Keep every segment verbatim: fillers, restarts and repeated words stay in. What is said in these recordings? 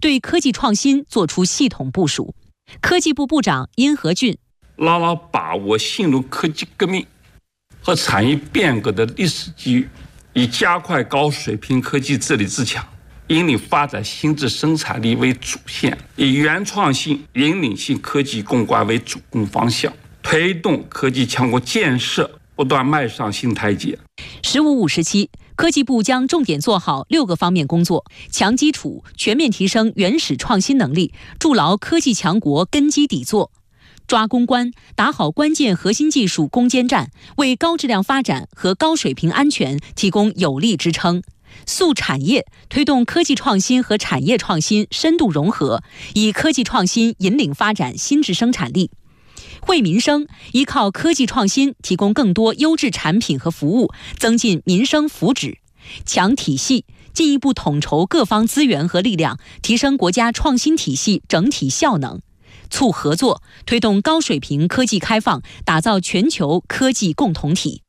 对科技创新作出系统部署。科技部部长殷和俊牢牢把握新轮科技革命和产业变革的历史机遇，以加快高水平科技治理自强，引领发展新质生产力为主线，以原创性、引领性科技攻关为主攻方向，推动科技强国建设不断迈上新台阶。 十五五时期，科技部将重点做好六个方面工作，强基础，全面提升原始创新能力，筑牢科技强国根基底座。抓攻关，打好关键核心技术攻坚战，为高质量发展和高水平安全提供有力支撑。塑产业，推动科技创新和产业创新深度融合，以科技创新引领发展新质生产力。惠民生，依靠科技创新提供更多优质产品和服务，增进民生福祉。强体系，进一步统筹各方资源和力量，提升国家创新体系整体效能。促合作，推动高水平科技开放，打造全球科技共同体。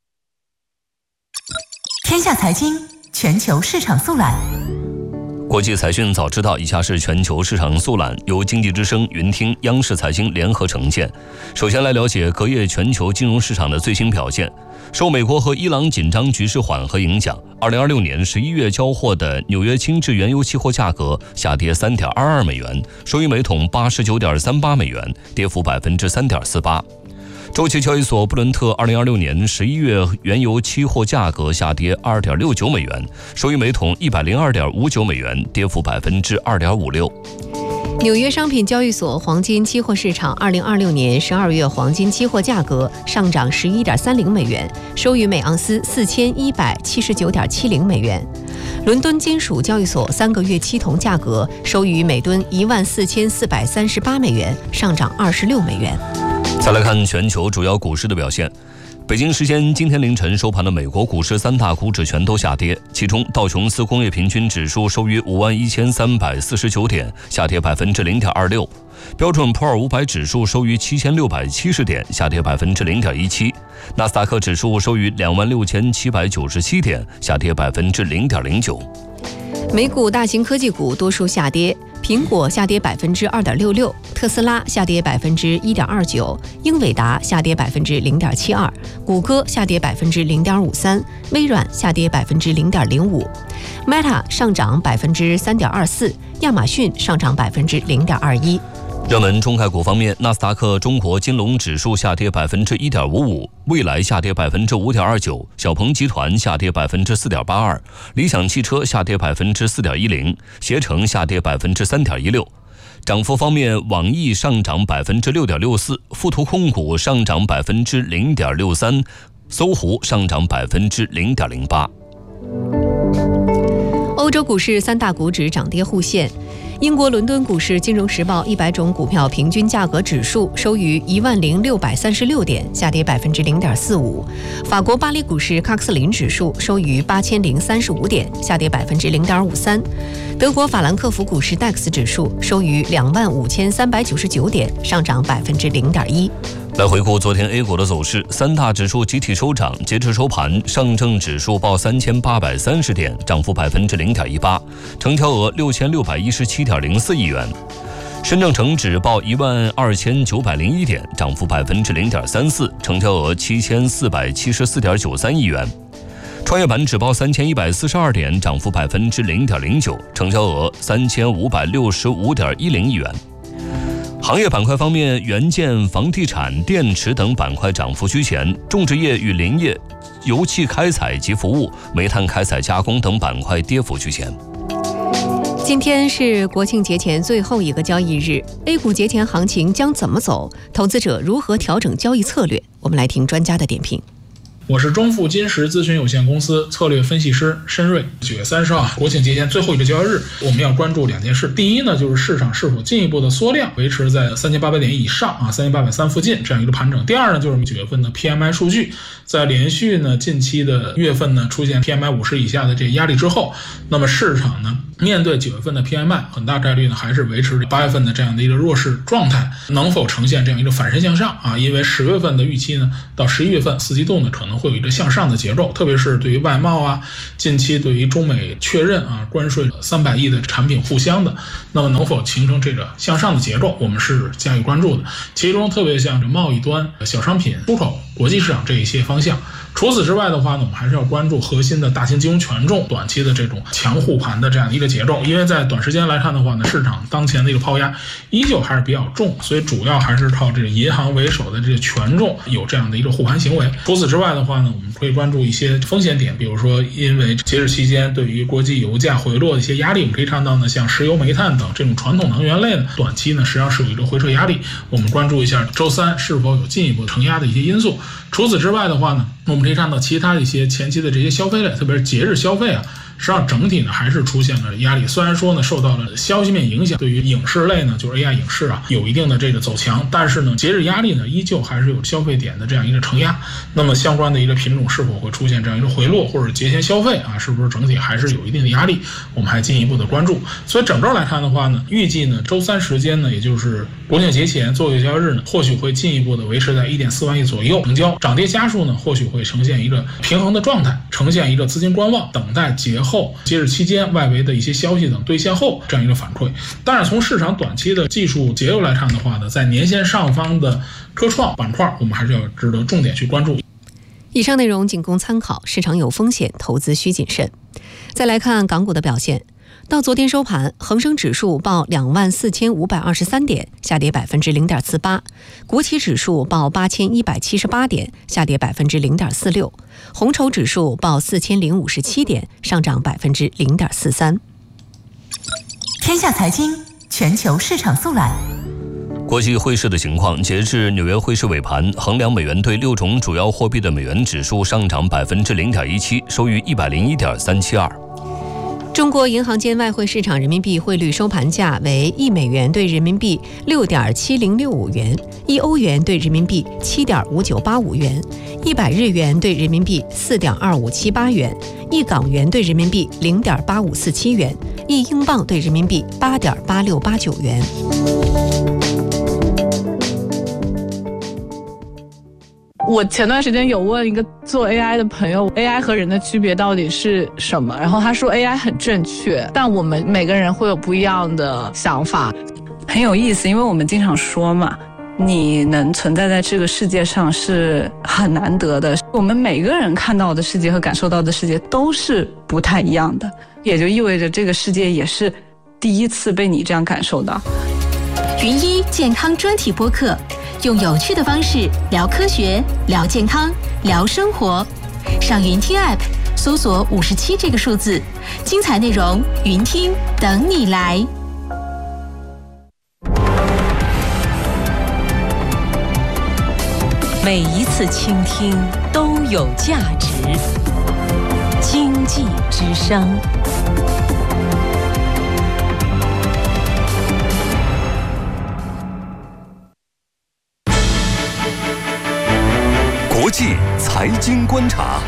天下财经全球市场速览。 国际财讯早知道，以下是全球市场速览，由经济之声、云听、央视财经联合呈现。首先来了解隔夜全球金融市场的最新表现。受美国和伊朗紧张局势缓和影响，二零二六年十一月交货的纽约轻质原油期货价格下跌 三点二二美元，收于每桶八十九点三八美元，跌幅 百分之三点四八。周期交易所布伦特二零二六年十一月原油期货价格下跌 二点六九美元，收于每桶一百零二点五九美元，跌幅 百分之二点五六。 纽约商品交易所黄金期货市场二零二六年十二月黄金期货价格上涨 十一点三零美元，收于每盎司四千一百七十九点七零美元。伦敦金属交易所三个月期铜价格收于每吨一万四千四百三十八美元，上涨二十六美元。 再来看全球主要股市的表现。北京时间今天凌晨收盘的美国股市三大股指全都下跌，其中道琼斯工业平均指数收于五万一千三百四十九点，下跌 百分之零点二六。标准普尔五百指数收于七千六百七十点，下跌 百分之零点一七。纳斯达克指数收于两万六千七百九十七点，下跌 百分之零点零九。 美股大型科技股多数下跌，苹果下跌 百分之二点六六，特斯拉下跌 百分之一点二九，英伟达下跌 百分之零点七二，谷歌下跌 百分之零点五三，微软下跌 百分之零点零五， Meta 上涨 百分之三点二四，亚马逊上涨 百分之零点二一。 热门中概股方面，纳斯达克中国金融指数下跌 百分之一点五五，蔚来下跌 百分之五点二九，小鹏集团下跌 百分之四点八二，理想汽车下跌 百分之四点一零，携程下跌 百分之三点一六。涨幅方面，网易上涨 百分之六点六四，富途控股上涨 百分之零点六三，搜狐上涨 百分之零点零八。 欧洲股市三大股指涨跌互现。英国伦敦股市《金融时报》一百种股票平均价格指数收于一万零六百三十六点，下跌百分之零点四五。法国巴黎股市喀克斯林指数收于八千零三十五点，下跌百分之零点五三。德国法兰克福股市 D A X 指数收于两万五千三百九十九点，上涨百分之零点一。 来回顾昨天 A 股的走势，三大指数集体收涨，截至收盘，上证指数报三千八百三十点，涨幅百分之零点一八，成交额六千六百一十七点零四亿元。深证成指报一万二千九百零一点，涨幅百分之零点三四，成交额七千四百七十四点九三亿元。创业板指报三千一百四十二点，涨幅百分之零点零九，成交额三千五百六十五点一零亿元。行业板块方面，元件、房地产、电池等板块涨幅居前，种植业与林业、油气开采及服务、煤炭开采加工等板块跌幅居前。 今天是国庆节前最后一个交易日 ，A 股节前行情将怎么走？投资者如何调整交易策略？我们来听专家的点评。 我是中富金石咨询有限公司策略分析师申瑞。九月三十号，国庆节前最后一个交易日，我们要关注两件事。第一呢，就是市场是否进一步的缩量，维持在三千八百点以上啊，三千八百三附近这样一个盘整。第二呢，就是九月份的 P M I 数据，在连续呢近期的月份呢出现 P M I 五十以下的这压力之后，那么市场呢面对九月份的 P M I， 很大概率呢还是维持八月份的这样的一个弱势状态，能否呈现这样一个反身向上啊？因为十月份的预期呢，到十一月份四季度呢可能会有一个向上的节奏，特别是对于外贸啊，近期对于中美确认啊关税三百亿的产品互相的，那么能否形成这个向上的结构，我们是加以关注的。其中特别像这贸易端、小商品出口、国际市场这一些方向。除此之外的话呢，我们还是要关注核心的大型金融权重短期的这种强护盘的这样一个节奏，因为在短时间来看的话呢，市场当前的一个抛压依旧还是比较重，所以主要还是靠这个银行为首的这个权重有这样的一个护盘行为。除此之外的话呢，我们可以关注一些风险点，比如说因为节日期间对于国际油价回落的一些压力，我们可以看到呢，像石油、煤炭等这种传统能源类呢，短期呢实际上是有一个回撤压力，我们关注一下周三是否有进一步承压的一些因素。除此之外的话呢，我们可以看到其他的一些前期的这些消费类，特别是节日消费啊，实际上整体呢还是出现了压力。虽然说呢受到了消息面影响，对于影视类呢，就是 A I 影视啊，有一定的这个走强，但是呢节日压力呢依旧还是有消费点的这样一个承压。那么相关的一个品种是否会出现这样一个回落，或者节前消费啊，是不是整体还是有一定的压力，我们还进一步的关注。所以整个来看的话呢，预计呢周三时间呢，也就是国庆节前做一个交易日呢，或许会进一步的维持在 一点四万亿左右成交，涨跌家数呢或许会呈现一个平衡的状态，呈现一个资金观望，等待节后节日期间外围的一些消息等兑现后这样一个反馈。当然从市场短期的技术结构来看的话呢，在年线上方的科创板块我们还是要值得重点去关注。 以上内容仅供参考，市场有风险，投资需谨慎。再来看港股的表现，到昨天收盘，恒生指数报两万四千五百二十三点，下跌百分之零点四八；国企指数报八千一百七十八点，下跌百分之零点四六；红筹指数报四千零五十七点，上涨百分之零点四三。 天下财经全球市场速览。 国际汇市的情况，截至纽约汇市尾盘，衡量美元对六种主要货币的美元指数上涨百分之零点一七，收于一百零一点三七二。 中国银行间外汇市场人民币汇率收盘价为一美元对人民币六点七零六五元，一欧元对人民币七点五九八五元，一百日元对人民币四点二五七八元，一港元对人民币零点八五四七元，一英镑对人民币八点八六八九元。 我前段时间有问一个做 A I 的朋友 A I 和人的区别到底是什么，然后他说 A I 很正确，但我们每个人会有不一样的想法。 很有意思，因为我们经常说嘛，你能存在在这个世界上是很难得的，我们每个人看到的世界和感受到的世界都是不太一样的，也就意味着这个世界也是第一次被你这样感受到。 云一健康专题播客，用有趣的方式聊科学、聊健康、聊生活。上云听 App 搜索五十七这个数字，精彩内容云听等你来。 每一次倾听都有价值。经济之声。 国际财经观察。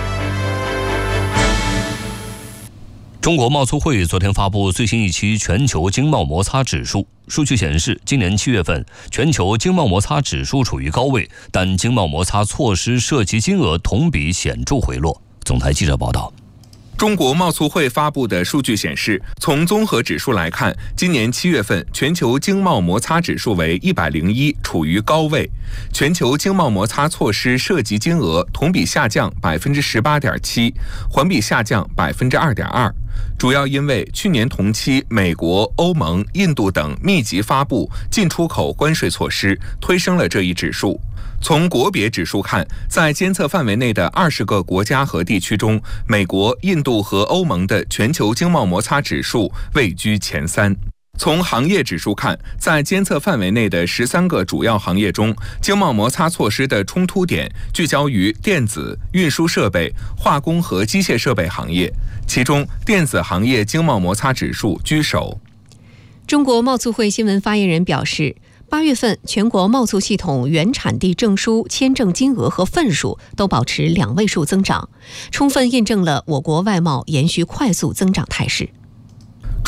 中国贸促会昨天发布最新一期全球经贸摩擦指数，数据显示，今年七月份全球经贸摩擦指数处于高位，但经贸摩擦措施涉及金额同比显著回落。总台记者报道。 中国贸促会发布的数据显示，从综合指数来看，今年七月份全球经贸摩擦指数为一百零一，处于高位。全球经贸摩擦措施涉及金额同比下降百分之十八点七，环比下降百分之二点二。主要因为去年同期美国、欧盟、印度等密集发布进出口关税措施，推升了这一指数。从国别指数看，在监测范围内的二十个国家和地区中，美国、印度和欧盟的全球经贸摩擦指数位居前三。从行业指数看，在监测范围内的十三个主要行业中，经贸摩擦措施的冲突点聚焦于电子、运输设备、化工和机械设备行业，其中电子行业经贸摩擦指数居首。 中国贸促会新闻发言人表示，八月份全国贸促系统原产地证书签证金额和份数都保持两位数增长，充分印证了我国外贸延续快速增长态势。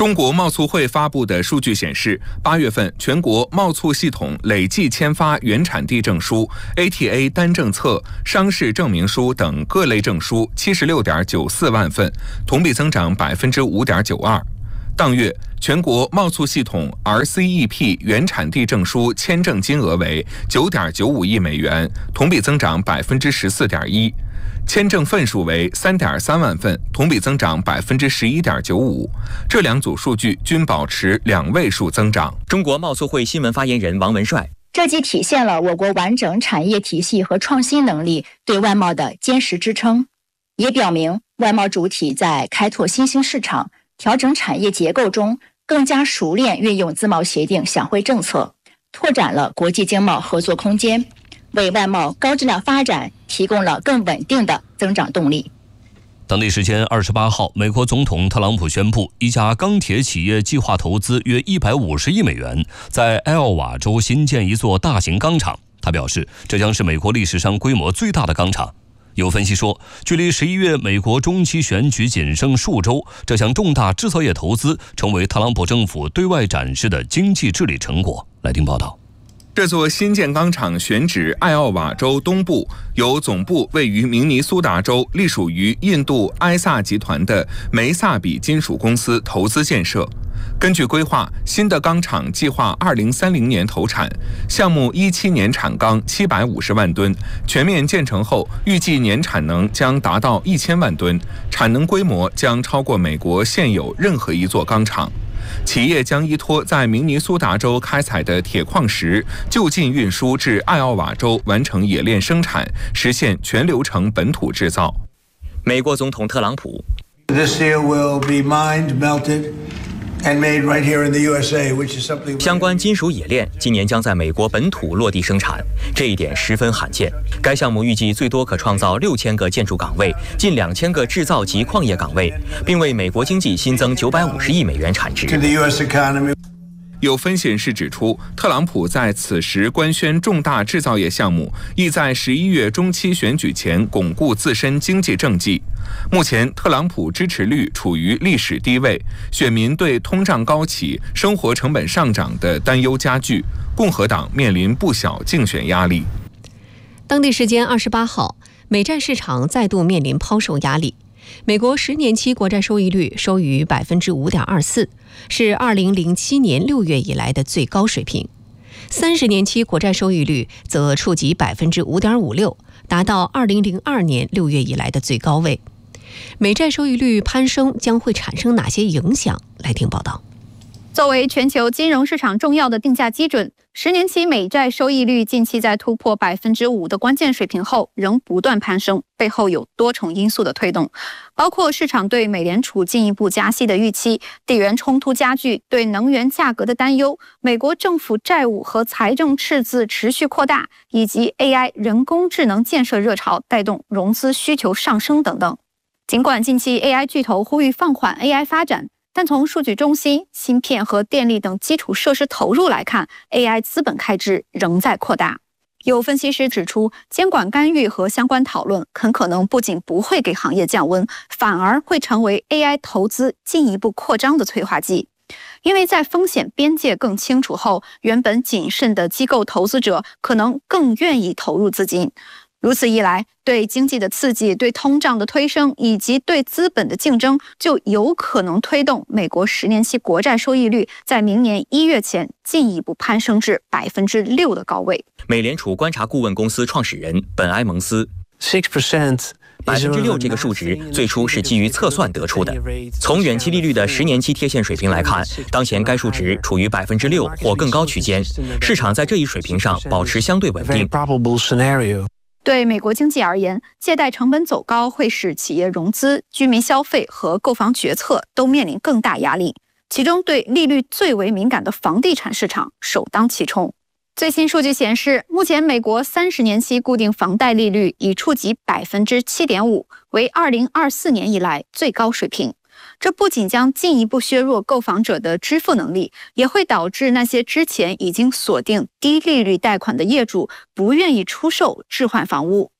中国贸促会发布的数据显示，八月份全国贸促系统累计签发原产地证书、A T A 单政策、商事证明书等各类证书七十六点九四万份，同比增长百分之五点九二。当月，全国贸促系统 R C E P 原产地证书签证金额为九点九五亿美元，同比增长百分之十四点一。签证份数为三点三万份，同比增长百分之十一点九五。这两组数据均保持两位数增长。 中国贸促会新闻发言人王文帅， 这既体现了我国完整产业体系和创新能力对外贸的坚实支撑，也表明外贸主体在开拓新兴市场、调整产业结构中，更加熟练运用自贸协定响会政策，拓展了国际经贸合作空间，为外贸高质量发展提供了更稳定的增长动力。 当地时间二十八号，美国总统特朗普宣布，一家钢铁企业计划投资约一百五十亿美元，在艾奥瓦州新建一座大型钢厂。他表示，这将是美国历史上规模最大的钢厂。有分析说，距离十一月美国中期选举仅剩数周，这项重大制造业投资成为特朗普政府对外展示的经济治理成果。来听报道。 这座新建钢厂选址艾奥瓦州东部，由总部位于明尼苏达州、隶属于印度埃萨集团的梅萨比金属公司投资建设。根据规划，新的钢厂计划二零三零年投产，项目一七年产钢七百五十万吨，全面建成后，预计年产能将达到一千万吨，产能规模将超过美国现有任何一座钢厂。企业将依托在明尼苏达州开采的铁矿石，就近运输至艾奥瓦州完成冶炼生产，实现全流程本土制造。 美国总统特朗普 This here will be mined, melted and made right here in the U S A, which is something 相关金属冶炼今年将在美国本土落地生产，这一点十分罕见。该项目预计最多可创造六千个建筑岗位，近两千个制造及矿业岗位，并为美国经济新增九百五十亿美元产值。 有分析人士指出，特朗普在此时官宣重大制造业项目，意在十一月中期选举前巩固自身经济政绩。目前，特朗普支持率处于历史低位，选民对通胀高企、生活成本上涨的担忧加剧，共和党面临不小竞选压力。 当地时间二十八号，美债市场再度面临抛售压力。美国十年期国债收益率收于百分之五点二四，是二零零七年六月以来的最高水平。三十年期国债收益率则触及百分之五点五六，达到二零零二年六月以来的最高位。美债收益率攀升将会产生哪些影响？来听报道。 作为全球金融市场重要的定价基准，十年期美债收益率近期在突破百分之五的关键水平后，仍不断攀升，背后有多重因素的推动，包括市场对美联储进一步加息的预期、地缘冲突加剧、对能源价格的担忧、美国政府债务和财政赤字持续扩大，以及 A I 人工智能建设热潮带动融资需求上升等等。尽管近期 A I 巨头呼吁放缓 A I 发展，但从数据中心、芯片和电力等基础设施投入来看 ，A I 资本开支仍在扩大。有分析师指出，监管干预和相关讨论很可能不仅不会给行业降温，反而会成为 A I 投资进一步扩张的催化剂。因为在风险边界更清楚后，原本谨慎的机构投资者可能更愿意投入资金。如此一来，对经济的刺激、对通胀的推升以及对资本的竞争，就有可能推动美国十年期国债收益率在明年一月前进一步攀升至百分之六的高位。 美联储观察顾问公司创始人本埃蒙斯。百分之六这个数值最初是基于测算得出的。从远期利率的十年期贴现水平来看，当前该数值处于百分之六或更高区间，市场在这一水平上保持相对稳定。 对美国经济而言，借贷成本走高会使企业融资、居民消费和购房决策都面临更大压力，其中对利率最为敏感的房地产市场首当其冲。最新数据显示，目前美国三十年期固定房贷利率已触及百分之七点五，为二零二四年以来最高水平。这不仅将进一步削弱购房者的支付能力，也会导致那些之前已经锁定低利率贷款的业主不愿意出售置换房屋。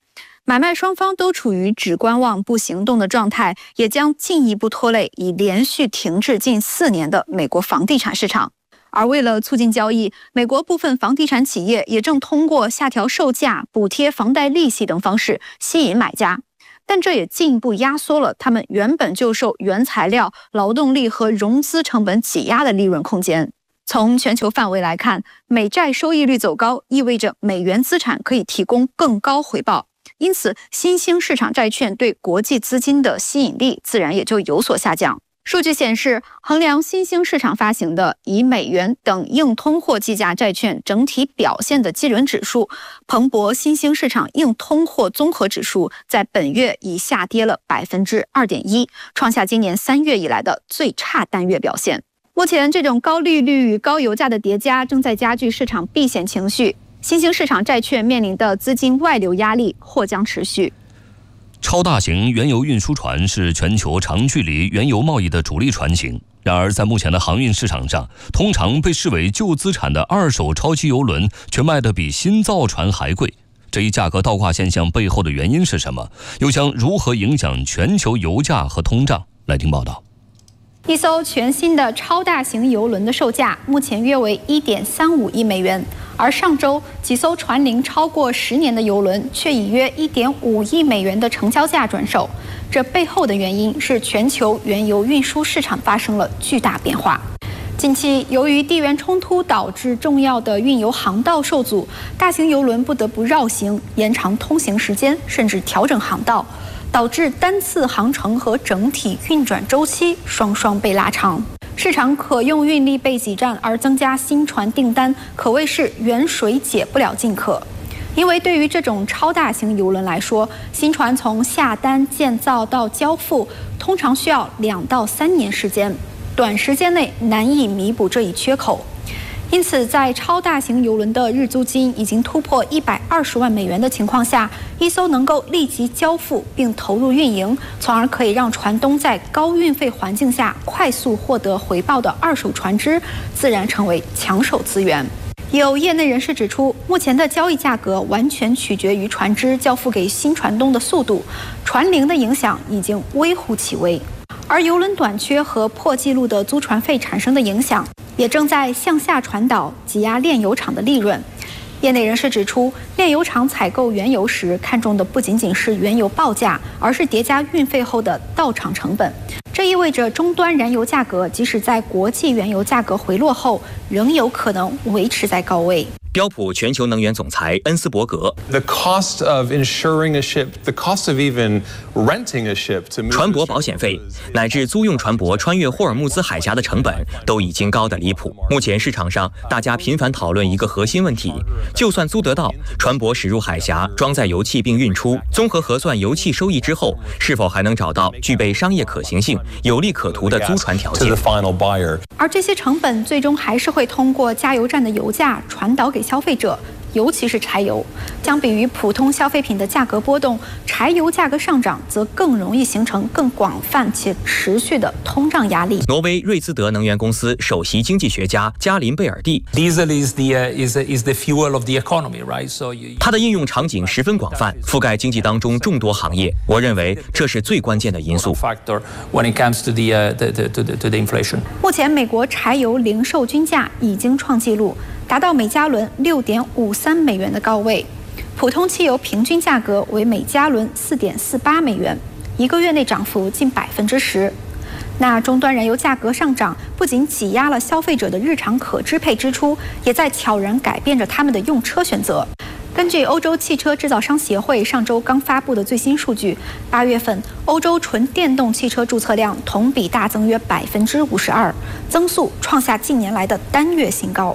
买卖双方都处于只观望不行动的状态，也将进一步拖累已连续停滞近四年的美国房地产市场。而为了促进交易，美国部分房地产企业也正通过下调售价、补贴房贷利息等方式吸引买家，但这也进一步压缩了他们原本就受原材料、劳动力和融资成本挤压的利润空间。从全球范围来看，美债收益率走高，意味着美元资产可以提供更高回报。因此，新兴市场债券对国际资金的吸引力自然也就有所下降。数据显示，衡量新兴市场发行的以美元等硬通货计价债券整体表现的基准指数彭博新兴市场硬通货综合指数在本月已下跌了 百分之二点一， 创下今年三月以来的最差单月表现。目前，这种高利率与高油价的叠加正在加剧市场避险情绪，新兴市场债券面临的资金外流压力或将持续。 超大型原油运输船是全球长距离原油贸易的主力船型。然而，在目前的航运市场上，通常被视为旧资产的二手超级油轮却卖得比新造船还贵。这一价格倒挂现象背后的原因是什么？又将如何影响全球油价和通胀？来听报道。 一艘全新的超大型邮轮的售价目前约为 一点三五亿美元，而上周几艘船龄超过十年的邮轮却以约 一点五亿美元的成交价转手。这背后的原因是全球原油运输市场发生了巨大变化。近期，由于地缘冲突导致重要的运油航道受阻，大型邮轮不得不绕行、延长通行时间，甚至调整航道，导致单次航程和整体运转周期双双被拉长，市场可用运力被挤占，而增加新船订单可谓是远水解不了近渴。因为对于这种超大型邮轮来说，新船从下单建造到交付，通常需要两到三年时间，短时间内难以弥补这一缺口。因此，在超大型邮轮的日租金已经突破一百二十万美元的情况下，一艘能够立即交付并投入运营，从而可以让船东在高运费环境下快速获得回报的二手船只，自然成为抢手资源。有业内人士指出，目前的交易价格完全取决于船只交付给新船东的速度，船龄的影响已经微乎其微。而邮轮短缺和破纪录的租船费产生的影响，也正在向下传导，挤压炼油厂的利润。业内人士指出，炼油厂采购原油时看重的不仅仅是原油报价，而是叠加运费后的到场成本。这意味着终端燃油价格即使在国际原油价格回落后，仍有可能维持在高位。 标普全球能源总裁恩斯伯格 The cost of insuring a ship, the cost of even renting a ship to move 船舶保险费乃至租用船舶穿越霍尔木兹海峡的成本都已经高得离谱。目前市场上大家频繁讨论一个核心问题，就算租得到，船舶驶入海峡，装载油气并运出，综合核算油气收益之后，是否还能找到具备商业可行性、有利可图的租船条件。 而这些成本最终还是会通过加油站的油价传导给消费者，尤其是柴油。相比于普通消费品的价格波动，柴油价格上涨则更容易形成更广泛且持续的通胀压力。 挪威瑞兹德能源公司首席经济学家加林贝尔蒂 Diesel is the, uh, is, is the fuel of the economy, right? So you... 它的应用场景十分广泛，覆盖经济当中众多行业。我认为这是最关键的因素。 When it comes to the, uh, the, the, to the, to the inflation. 目前，美国柴油零售均价已经创纪录，达到每加仑 六点五三美元的高位，普通汽油平均价格为每加仑 四点四八美元，一个月内涨幅近百分之十。那终端燃油价格上涨，不仅挤压了消费者的日常可支配支出，也在悄然改变着他们的用车选择。根据欧洲汽车制造商协会上周刚发布的最新数据，八月份欧洲纯电动汽车注册量同比大增约百分之五十二，增速创下近年来的单月新高。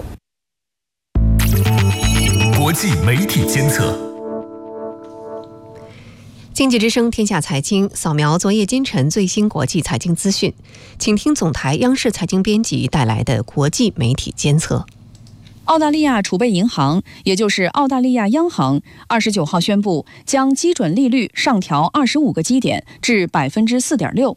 国际媒体监测。 经济之声天下财经扫描昨夜今晨最新国际财经资讯，请听总台央视财经编辑带来的国际媒体监测。 澳大利亚储备银行，也就是澳大利亚央行，二十九号宣布将基准利率上调二十五个基点至百分之四点六。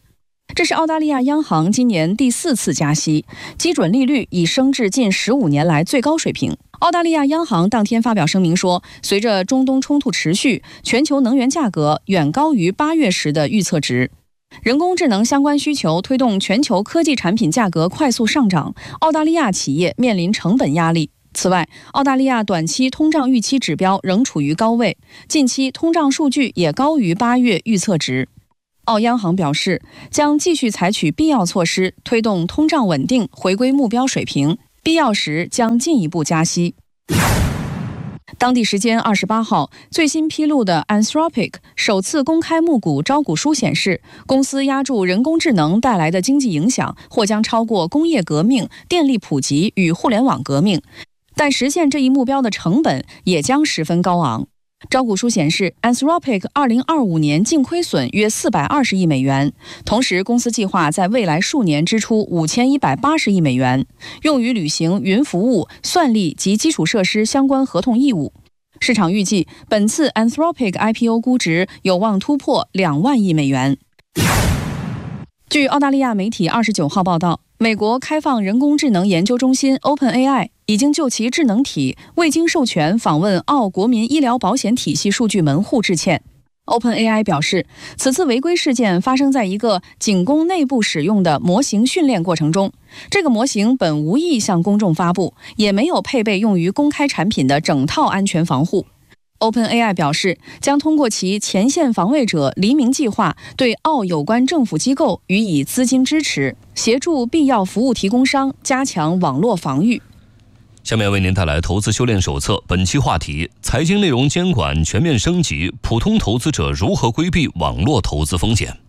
这是澳大利亚央行今年第四次加息，基准利率已升至近十五年来最高水平。澳大利亚央行当天发表声明说，随着中东冲突持续，全球能源价格远高于八月时的预测值。人工智能相关需求推动全球科技产品价格快速上涨，澳大利亚企业面临成本压力。此外，澳大利亚短期通胀预期指标仍处于高位，近期通胀数据也高于八月预测值。澳央行表示，将继续采取必要措施，推动通胀稳定回归目标水平，必要时将进一步加息。当地时间二十八号，最新披露的 Anthropic 首次公开募股招股书显示，公司押注人工智能带来的经济影响或将超过工业革命、电力普及与互联网革命，但实现这一目标的成本也将十分高昂。招股书显示 ，Anthropic 二零二五年净亏损约四百二十亿美元，同时公司计划在未来数年支出五千一百八十亿美元，用于履行云服务、算力及基础设施相关合同义务。市场预计，本次 Anthropic I P O 估值有望突破两万亿美元。据澳大利亚媒体二十九号报道，美国开放人工智能研究中心 OpenAI 已经就其智能体未经授权访问澳国民医疗保险体系数据门户致歉。OpenAI 表示，此次违规事件发生在一个仅供内部使用的模型训练过程中，这个模型本无意向公众发布，也没有配备用于公开产品的整套安全防护。OpenAI 表示，将通过其前线防卫者黎明计划对澳有关政府机构予以资金支持，协助必要服务提供商加强网络防御。 下面为您带来投资修炼手册，本期话题：财经内容监管全面升级，普通投资者如何规避网络投资风险？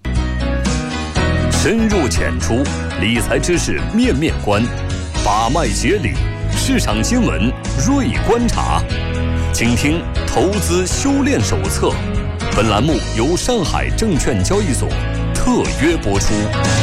深入浅出，理财知识面面观，把脉解理，市场新闻锐观察。请听投资修炼手册，本栏目由上海证券交易所特约播出。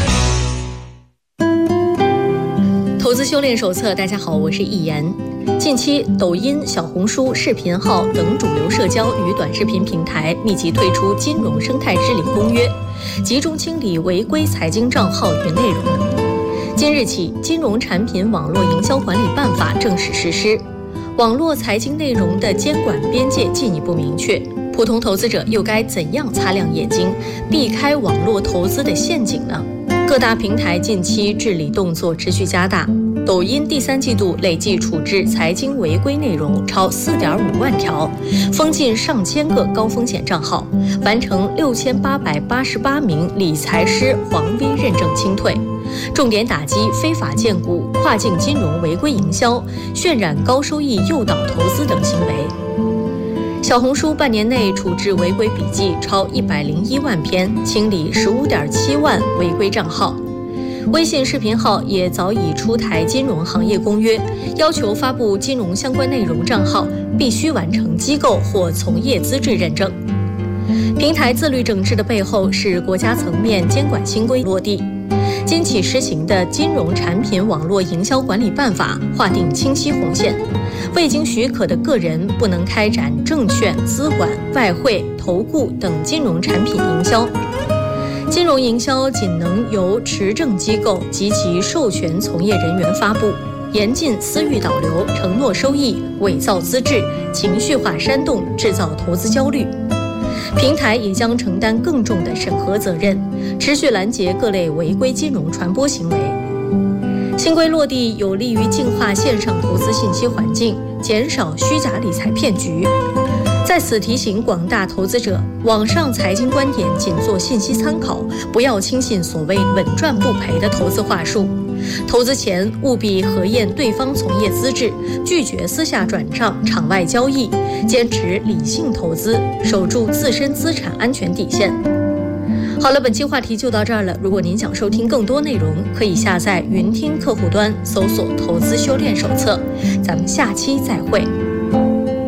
投资修炼手册，大家好，我是易言。近期，抖音、小红书、视频号等主流社交与短视频平台密集推出金融生态治理公约，集中清理违规财经账号与内容。今日起，《金融产品网络营销管理办法》正式实施。网络财经内容的监管边界进一步明确，普通投资者又该怎样擦亮眼睛，避开网络投资的陷阱呢？各大平台近期治理动作持续加大，抖音第三季度累计处置财经违规内容超 四点五万条，封禁上千个高风险账号，完成六千八百八十八名理财师黄 V 认证清退。重点打击非法荐股、跨境金融违规营销、渲染高收益诱导投资等行为。小红书半年内处置违规笔记超一百零一万篇，清理十五点七万违规账号。微信视频号也早已出台金融行业公约，要求发布金融相关内容账号必须完成机构或从业资质认证。平台自律整治的背后是国家层面监管新规落地。今起施行的《金融产品网络营销管理办法》划定清晰红线，未经许可的个人不能开展证券、资管、外汇、投顾等金融产品营销。金融营销仅能由持证机构及其授权从业人员发布，严禁私域导流、承诺收益、伪造资质、情绪化煽动，制造投资焦虑。平台也将承担更重的审核责任，持续拦截各类违规金融传播行为。新规落地有利于净化线上投资信息环境，减少虚假理财骗局。在此提醒广大投资者，网上财经观点仅做信息参考，不要轻信所谓稳赚不赔的投资话术。投资前务必核验对方从业资质，拒绝私下转账、场外交易，坚持理性投资，守住自身资产安全底线。好了，本期话题就到这儿了。如果您想收听更多内容，可以下载云听客户端，搜索“投资修炼手册”。咱们下期再会。